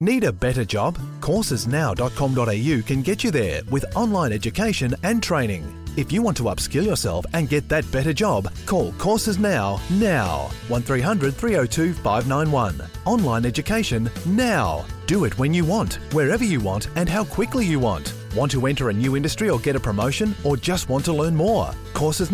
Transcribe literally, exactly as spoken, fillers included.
Need a better job? courses now dot com dot a u can get you there with online education and training. If you want to upskill yourself and get that better job, call Courses Now, now. one three hundred three oh two five nine one. Online education now. Do it when you want, wherever you want and how quickly you want. Want to enter a new industry or get a promotion or just want to learn more? Courses